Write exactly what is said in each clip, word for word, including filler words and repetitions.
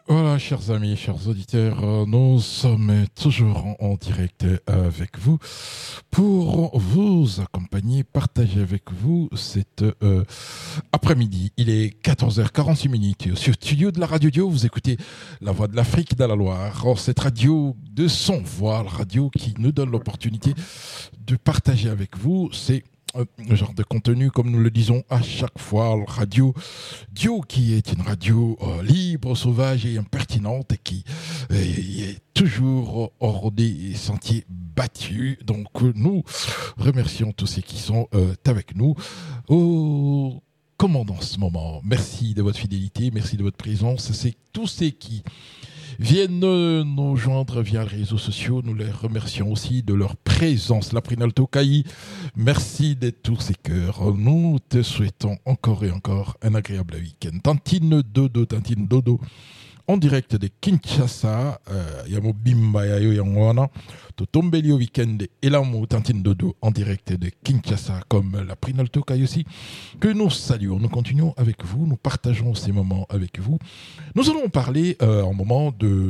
Voilà, chers amis, chers auditeurs, euh, nous sommes toujours en, en direct avec vous pour vous accompagner, partager avec vous cet euh, après-midi. Il est quatorze heures quarante-six minutes. Sur le studio de la Radio Dio, vous écoutez La Voix de l'Afrique dans la Loire. Or, cette radio de son voix, la radio qui nous donne l'opportunité de partager avec vous, c'est le genre de contenu, comme nous le disons à chaque fois, Radio Dio, qui est une radio euh, libre, sauvage et impertinente, et qui euh, est toujours hors des sentiers battus. Donc euh, nous remercions tous ceux qui sont euh, avec nous au commande en ce moment. Merci de votre fidélité, merci de votre présence. C'est tous ceux qui viennent nous joindre via les réseaux sociaux. Nous les remercions aussi de leur présence. La Prinalto Kai, merci d'être tous ces cœurs. Nous te souhaitons encore et encore un agréable week-end. Tantine Dodo, Tantine Dodo, en direct de Kinshasa. Yamo Bimba Yayo Yangwana. To tombeli au week-end et l'amour Tantine Dodo en direct de Kinshasa, comme la Prinalto Kai aussi, que nous saluons. Nous continuons avec vous, nous partageons ces moments avec vous. Nous allons parler euh, un moment de...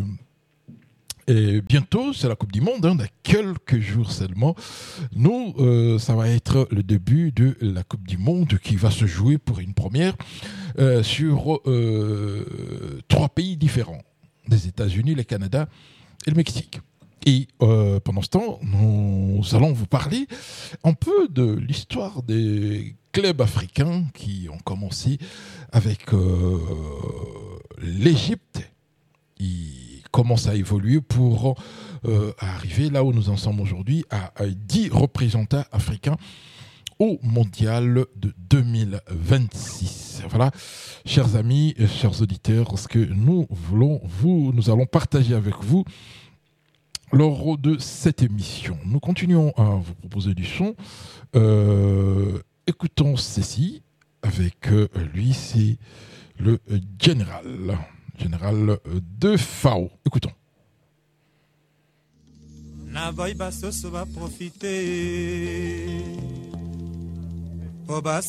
Et bientôt, c'est la Coupe du Monde, hein, dans quelques jours seulement. Nous, euh, ça va être le début de la Coupe du Monde qui va se jouer pour une première euh, sur euh, trois pays différents, les États-Unis, le Canada et le Mexique. Et euh, pendant ce temps, nous allons vous parler un peu de l'histoire des clubs africains qui ont commencé avec euh, l'Égypte. Ils commencent à évoluer pour euh, arriver là où nous en sommes aujourd'hui, à, à dix représentants africains au mondial de deux mille vingt-six. Voilà, chers amis, chers auditeurs, ce que nous voulons, vous, nous allons partager avec vous lors de cette émission. Nous continuons à vous proposer du son. Euh, écoutons ceci avec euh, lui, c'est le euh, général, général euh, de F A O. Écoutons.